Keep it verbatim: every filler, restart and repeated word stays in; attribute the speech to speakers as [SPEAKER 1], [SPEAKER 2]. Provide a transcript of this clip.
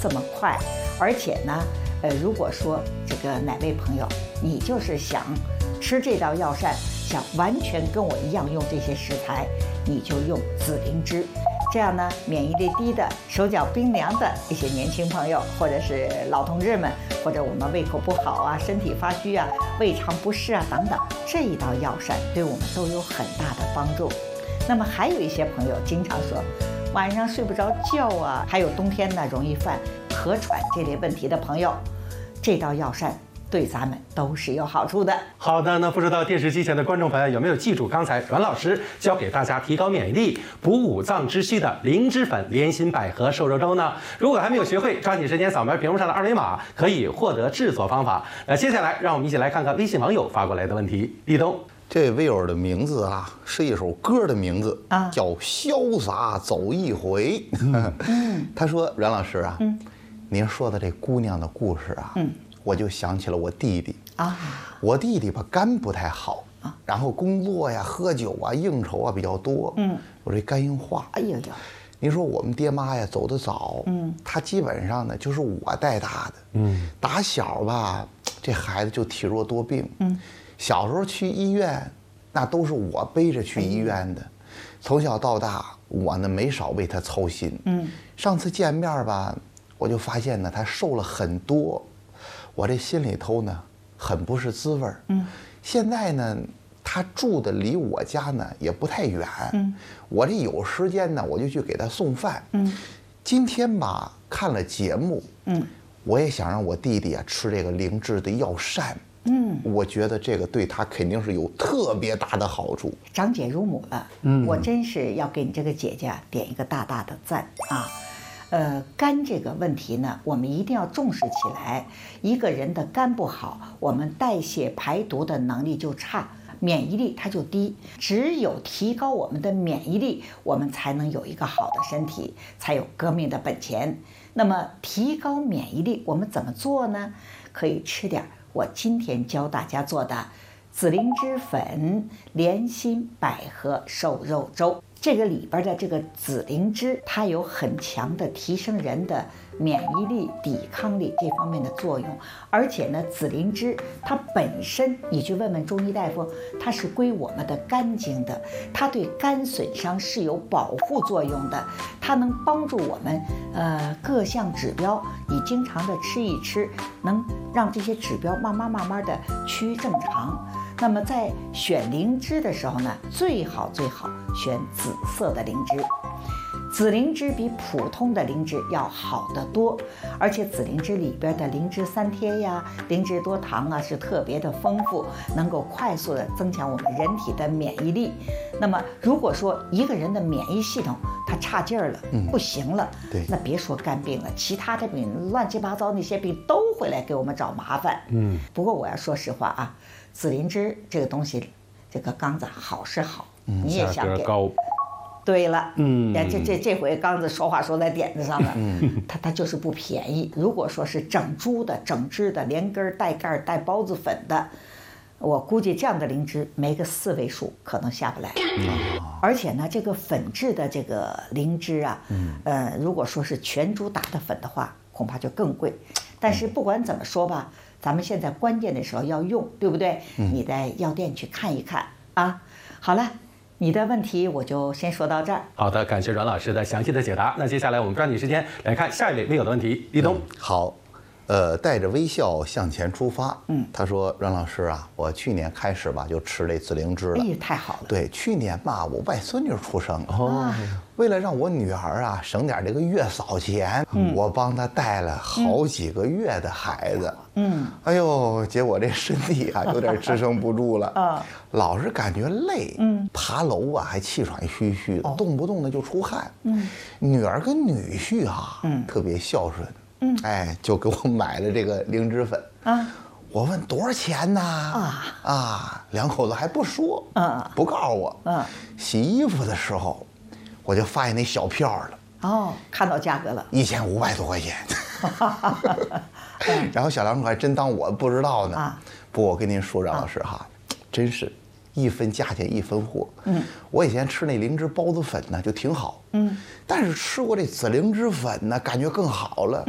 [SPEAKER 1] 这么快。而且呢，呃，如果说这个哪位朋友你就是想吃这道药膳，想完全跟我一样用这些食材，你就用紫灵芝。这样呢，免疫力低的、手脚冰凉的一些年轻朋友，或者是老同志们，或者我们胃口不好啊、身体发虚啊、胃肠不适啊等等，这一道药膳对我们都有很大的帮助。那么还有一些朋友经常说晚上睡不着觉啊，还有冬天呢容易犯咳喘这类问题的朋友，这道药膳对咱们都是有好处的。
[SPEAKER 2] 好的，那不知道电视机前的观众朋友有没有记住刚才阮老师教给大家提高免疫力、补五脏之虚的灵芝粉莲心百合瘦肉粥呢？如果还没有学会，抓紧时间扫描屏幕上的二维码，可以获得制作方法。那接下来让我们一起来看看微信网友发过来的问题。立冬，
[SPEAKER 3] 这位友的名字啊，是一首歌的名字啊，叫《潇洒走一回》。嗯，他说：“阮老师啊，嗯，您说的这姑娘的故事啊，嗯。”我就想起了我弟弟啊，我弟弟吧肝不太好啊，然后工作呀、喝酒啊、应酬啊比较多，嗯，我这肝硬化，哎呀呀，您说我们爹妈呀走得早，嗯，他基本上呢就是我带大的，嗯，打小吧这孩子就体弱多病，嗯，小时候去医院，那都是我背着去医院的，从小到大我呢没少为他操心，嗯，上次见面吧，我就发现呢他瘦了很多。我这心里头呢，很不是滋味儿。嗯，现在呢，他住的离我家呢也不太远。嗯，我这有时间呢，我就去给他送饭。嗯，今天吧看了节目，嗯，我也想让我弟弟啊吃这个灵芝的药膳。嗯，我觉得这个对他肯定是有特别大的好处。
[SPEAKER 1] 长姐如母了，嗯，我真是要给你这个姐姐点一个大大的赞啊。呃，肝这个问题呢，我们一定要重视起来。一个人的肝不好，我们代谢排毒的能力就差，免疫力它就低。只有提高我们的免疫力，我们才能有一个好的身体，才有革命的本钱。那么提高免疫力，我们怎么做呢？可以吃点我今天教大家做的紫灵芝粉莲心百合瘦肉粥。这个里边的这个紫灵芝，它有很强的提升人的免疫力、抵抗力这方面的作用。而且呢，紫灵芝它本身，你去问问中医大夫，它是归我们的肝经的，它对肝损伤是有保护作用的，它能帮助我们呃各项指标，你经常的吃一吃，能让这些指标慢慢慢慢的趋于正常。那么在选灵芝的时候呢，最好最好选紫色的灵芝。紫灵芝比普通的灵芝要好得多，而且紫灵芝里边的灵芝三萜呀、灵芝多糖啊是特别的丰富，能够快速的增强我们人体的免疫力。那么如果说一个人的免疫系统它差劲儿了，嗯、不行了，对，那别说肝病了，其他的病乱七八糟那些病都会来给我们找麻烦。嗯，不过我要说实话啊，紫灵芝这个东西，这个刚子好是好，嗯、你也想给。高对了，嗯，这这这回刚子说话说在点子上了，嗯，它它就是不便宜。如果说是整株的、整枝的，连根带盖带孢子粉的，我估计这样的灵芝没个四位数可能下不来。嗯，而且呢，这个粉质的这个灵芝啊，嗯，呃，如果说是全株打的粉的话，恐怕就更贵。但是不管怎么说吧，咱们现在关键的时候要用，对不对？嗯，你在药店去看一看啊。好了。你的问题我就先说到这儿。
[SPEAKER 2] 好的，感谢阮老师的详细的解答。那接下来我们抓紧时间来看下一位微友的问题。立冬、嗯，
[SPEAKER 3] 好，呃，带着微笑向前出发。嗯，他说：“阮老师啊，我去年开始吧就吃这紫灵芝了。
[SPEAKER 1] 哎呀，太好了。
[SPEAKER 3] 对，去年吧我外孙女出生了。哦，为了让我女儿啊省点这个月嫂钱，嗯、我帮她带了好几个月的孩子。嗯，哎呦，结果这身体啊有点支撑不住了。啊。”老是感觉累，嗯，爬楼啊还气喘吁吁的，哦、动不动的就出汗，嗯，女儿跟女婿啊，嗯，特别孝顺，嗯，哎，就给我买了这个灵芝粉啊。我问多少钱呢？啊啊，两口子还不说，嗯，不告诉我，嗯，洗衣服的时候，我就发现那小票了，
[SPEAKER 1] 哦，看到价格了，
[SPEAKER 3] 一千五百多块钱，然后小两口还真当我不知道呢。啊，不过我跟您说，阮老师哈，真是。一分价钱一分货。嗯，我以前吃那灵芝孢子粉呢就挺好。嗯，但是吃过这紫灵芝粉呢，感觉更好了。